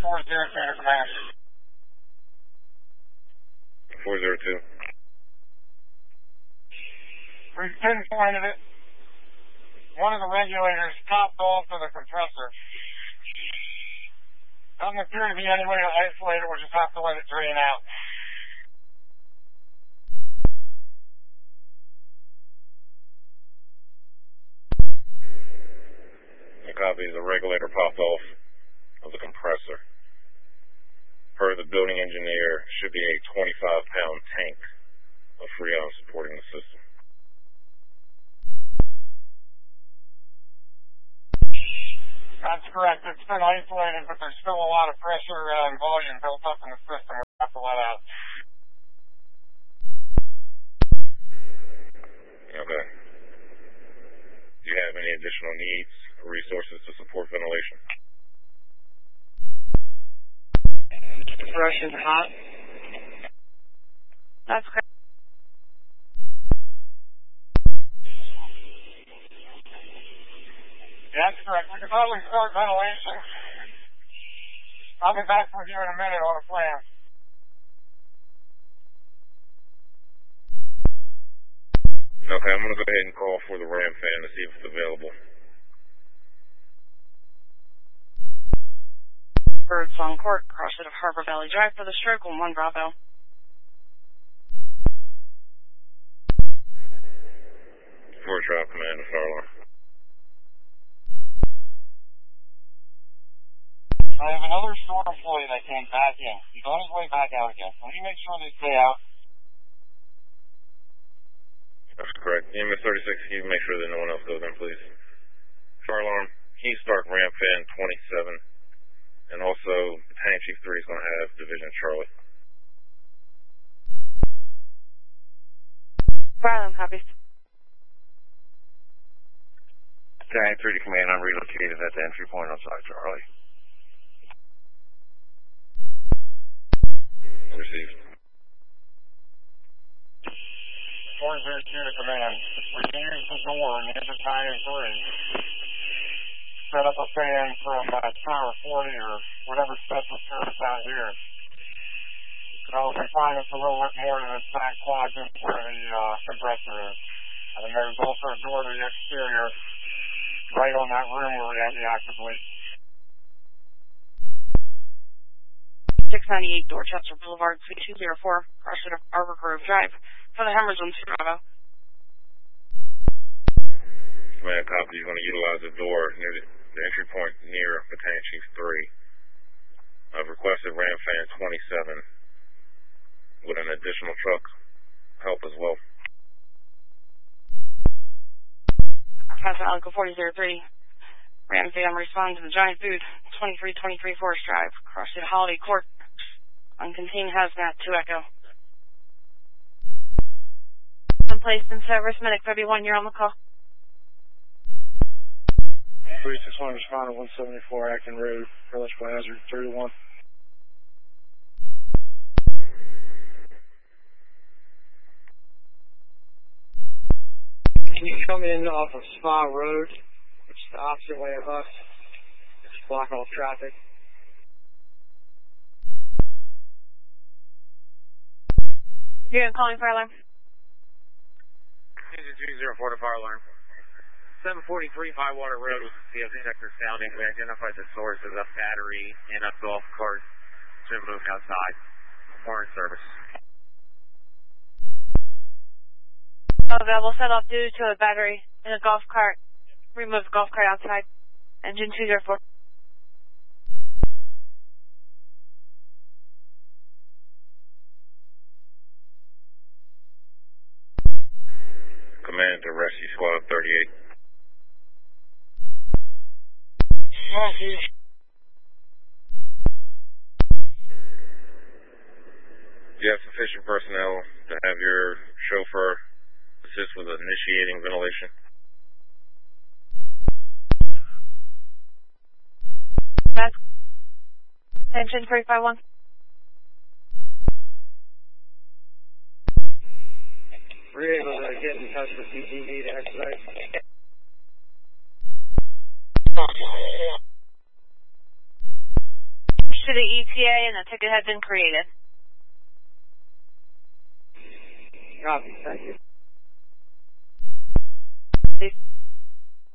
402 to command. 402. We've pinpointed it. One of the regulators popped off of the compressor. Doesn't appear to be any way to isolate it. We'll just have to let it drain out. A copy. The regulator popped off of the compressor. Per the building engineer, should be a 25-pound tank of Freon supporting the system. That's correct. It's been isolated, but there's still a lot of pressure and volume built up in the system we have to let out. Okay. Do you have any additional needs or resources to support ventilation? Russian hot. That's correct. Yeah, that's correct. We can probably start ventilation. I'll be back with you in a minute on a plan. Okay, I'm going to go ahead and call for the ram fan to see if it's available. Birds on court, crossing of Harbor Valley Drive for the stroke on 1 Bravo. Fort Drive, command to fire alarm. I have another store employee that came back in. He's on his way back out again. Can you make sure they stay out? That's correct. EMS 36, can you make sure that no one else goes in, please? Fire alarm, Key Stark, Ram Fan 27. And also, Battalion Chief 3 is going to have Division Charlie. Fire alarm, copies. Battalion 3 to command, I'm relocated at the entry point outside Charlie. Received. 402 to command. We can use the door in the Battalion 3. Set up a fan from Tower 40 or whatever special service out here. So we find it's a little bit more than this back quadrant where the compressor is. And then there's also a door to the exterior right on that room where we have the active leak. 698 Dorchester Boulevard, 3204, crossing of Arbor Grove Drive for the Hammers on 2 Bravo. Command copy, you're going to utilize the door near the entry point near Battalion Chief 3. I've requested Ram Fan 27 with an additional truck help as well. Captain Alico 4003. Ram Fan responding to the Giant Food, 2323 Forest Drive, crossing Holiday Court. Uncontained hazmat, 2 Echo. I'm placed in service, medic 31, you're on the call. 361 responded 174 Acton Road, electrical hazard 31. Can you come in off of Spa Road, which is the opposite way of us? Just block off traffic. You're calling fire alarm. Engine 204 to fire alarm. 743 Firewater Road with CF sector sounding. We identified the source of the battery in a golf cart. Should have moved outside. More in service. Available set off due to a battery in a golf cart. Remove golf cart outside. Engine 204. Command to Rescue Squad 38. Thank you. Do you have sufficient personnel to have your chauffeur assist with initiating ventilation? That's engine 351. Were you able to get in touch with CTV to expedite? to the ETA and the ticket had been created. Copy. Thank you.